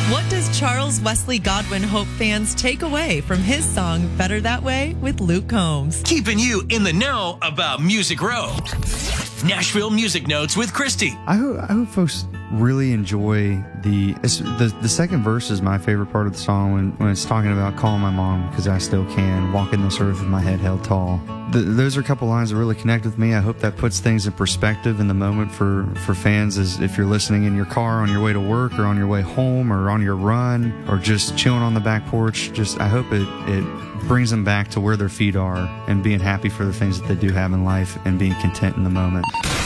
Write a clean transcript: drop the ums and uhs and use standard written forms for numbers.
What does Charles Wesley Godwin hope fans take away from his song Better That Way with Luke Combs? Keeping you in the know about Music Row. Nashville Music Notes with Christy. I hope folks really enjoy the second verse is my favorite part of the song when it's talking about calling my mom because I still can, walking this earth with my head held tall. Those are a couple lines that really connect with me. I hope that puts things in perspective in the moment for fans, as if you're listening in your car on your way to work or on your way home or on your run or just chilling on the back porch. I hope it brings them back to where their feet are and being happy for the things that they do have in life and being content in the moment.